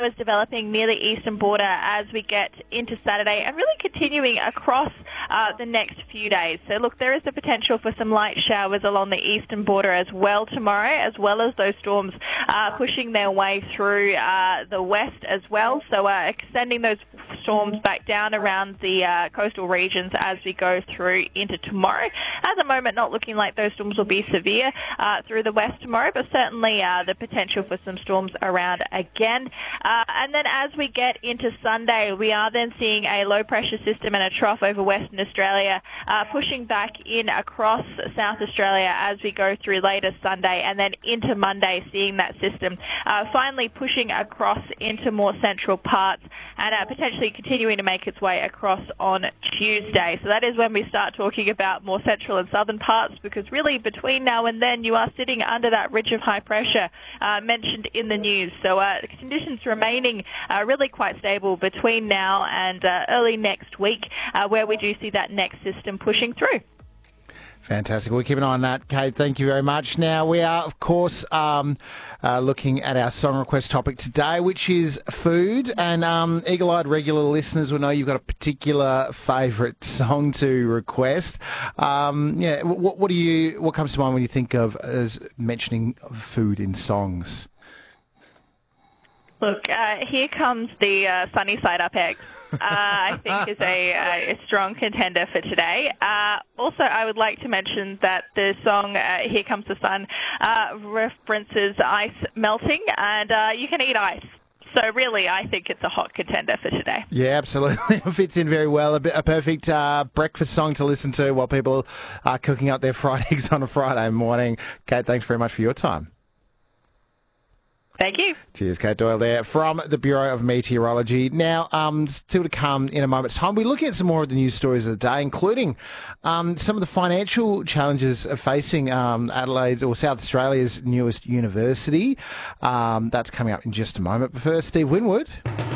showers developing near the eastern border as we get into Saturday and really continuing across the next few days. So look, there is the potential for some light showers along the eastern border as well tomorrow, as well as those storms pushing their way through the west as well. So extending those storms back down around the coastal regions as we go through into tomorrow. At the moment, not looking like those storms will be severe through the west tomorrow, but certainly the potential for some storms around again. And then as we get into Sunday, we are then seeing a low-pressure system and a trough over Western Australia pushing back in across South Australia as we go through later Sunday, and then into Monday seeing that system finally pushing across into more central parts and potentially continuing to make its way across on Tuesday. So that is when we start talking about more central and southern parts, because really between now and then you are sitting under that ridge of high pressure mentioned in the news. So conditions remaining really quite stable between now and early next week, where we do see that next system pushing through. Fantastic. We'll keep an eye on that, Kate. Thank you very much. Now, we are, of course, looking at our song request topic today, which is food. And eagle-eyed regular listeners will know you've got a particular favourite song to request. What comes to mind when you think of as mentioning food in songs? Look, here comes the Sunny Side Up Eggs. I think is a strong contender for today. Also, I would like to mention that the song Here Comes the Sun references ice melting, and you can eat ice. So really, I think it's a hot contender for today. Yeah, absolutely. It fits in very well. A perfect breakfast song to listen to while people are cooking up their fried eggs on a Friday morning. Kate, thanks very much for your time. Thank you. Cheers, Kate Doyle there from the Bureau of Meteorology. Now, still to come in a moment's time, we're looking at some more of the news stories of the day, including some of the financial challenges facing Adelaide or South Australia's newest university. That's coming up in just a moment. But first, Steve Winwood.